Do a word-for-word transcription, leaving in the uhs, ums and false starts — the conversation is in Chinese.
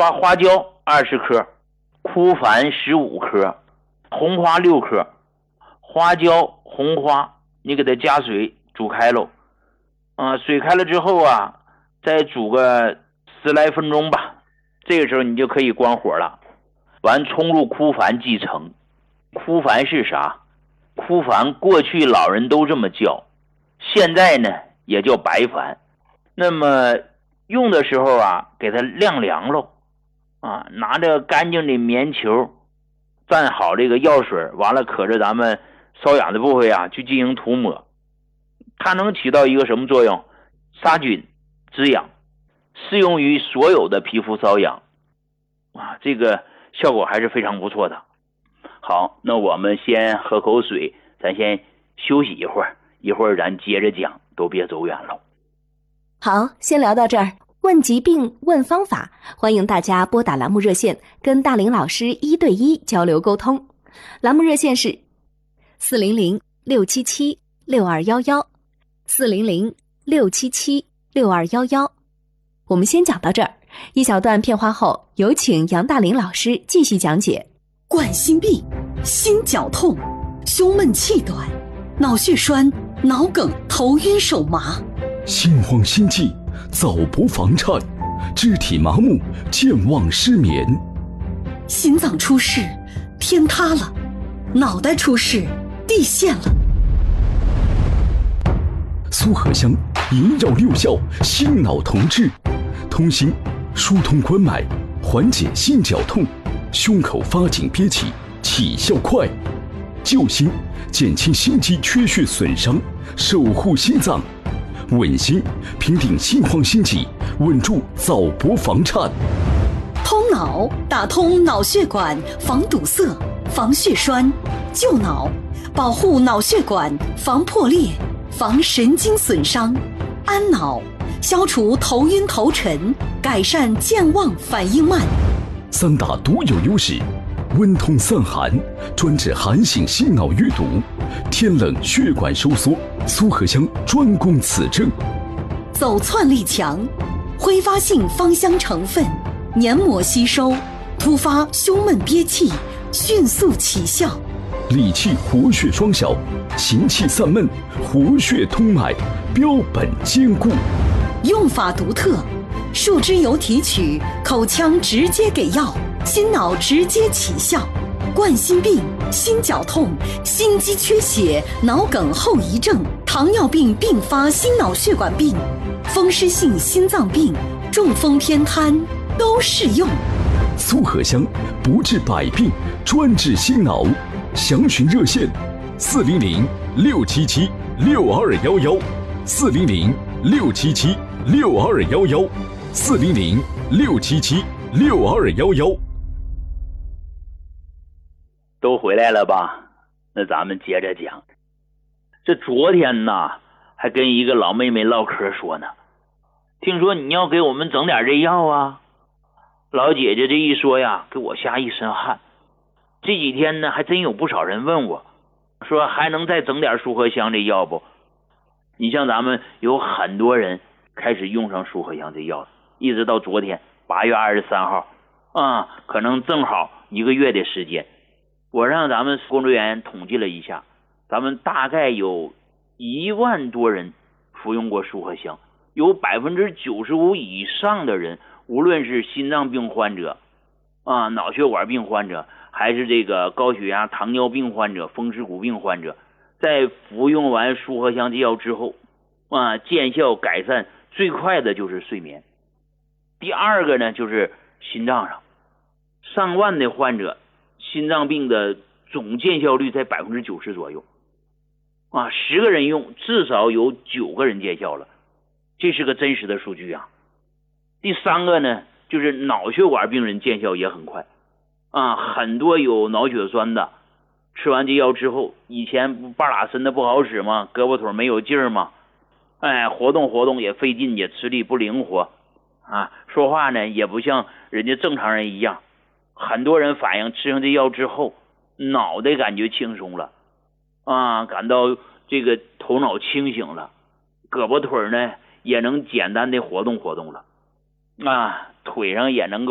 抓花椒二十克，枯矾十五克，红花六克。花椒、红花你给它加水煮开喽，啊，水开了之后啊，再煮个十来分钟吧。这个时候你就可以关火了。完，冲入枯矾即成。枯矾是啥？枯矾过去老人都这么叫，现在呢也叫白矾。那么用的时候啊，给它晾凉喽，啊，拿着干净的棉球蘸好这个药水，完了可着咱们瘙痒的部位啊去进行涂抹。它能起到一个什么作用？杀菌止痒，适用于所有的皮肤瘙痒啊，这个效果还是非常不错的。好，那我们先喝口水，咱先休息一会儿，一会儿咱接着讲，都别走远了。 好，先聊到这儿。问疾病，问方法，欢迎大家拨打栏目热线，跟大林老师一对一交流沟通。栏目热线是四零零六七七六二幺幺，四零零六七七六二幺幺。我们先讲到这儿，一小段片花后，有请杨大林老师继续讲解。 冠心病、心绞痛、胸闷气短、脑血栓、脑梗、头晕手麻、 心慌心悸、早搏房颤、肢体麻木、健忘失眠。 心脏出事，天塌了；脑袋出事，地陷了。 苏合香萦绕六校，心脑同治，通心疏通关脉，缓解心绞痛，胸口发紧憋气，起效快；救心减轻心肌缺血损伤，守护心脏；稳心平定心慌心悸，稳住早搏房颤； 通脑打通脑血管，防堵塞、防血栓；救脑保护脑血管，防破裂、防神经损伤；安脑消除头晕头沉，改善健忘反应慢。 三大独有优势：温通散寒，专治寒性心脑淤堵；天冷血管收缩，苏合香专攻此症。 走窜力强，挥发性芳香成分，黏膜吸收，突发胸闷憋气，迅速起效。 理气活血双效，行气散闷，活血通脉，标本兼顾。 用法独特，树脂油提取，口腔直接给药，心脑直接起效。冠心病、心绞痛、心肌缺血、脑梗后遗症、糖尿病并发心脑血管病、风湿性心脏病、中风偏瘫都适用。 苏合香不治百病，专治心脑。详询热线：四零零六七七六二幺幺，四零零六七七六二幺幺，四零零六七七六二幺幺。 都回来了吧？那咱们接着讲。这昨天呢，还跟一个老妹妹唠嗑说呢，听说你要给我们整点这药啊。老姐姐这一说呀，给我吓一身汗。这几天呢，还真有不少人问我，说还能再整点舒合香这药不？你像咱们有很多人开始用上舒合香这药，一直到昨天八月二十三号啊，可能正好一个月的时间。我让咱们工作人员统计了一下，咱们大概有一万多人服用过舒合香，有百分之九十五以上的人，无论是心脏病患者啊、脑血管病患者，还是这个高血压、糖尿病患者、风湿骨病患者，在服用完舒合香这药之后啊，见效改善最快的就是睡眠。第二个呢，就是心脏上，上万的患者心脏病的总见效率在百分之九十左右啊，十个人用至少有九个人见效了，这是个真实的数据啊。第三个呢，就是脑血管病人见效也很快啊，很多有脑血栓的，吃完这药之后，以前半拉身的不好使吗？胳膊腿没有劲儿吗？哎，活动活动也费劲，也吃力不灵活啊，说话呢也不像人家正常人一样。很多人反映吃上这药之后，脑袋感觉轻松了啊，感到这个头脑清醒了，胳膊腿呢也能简单的活动活动了啊，腿上也能够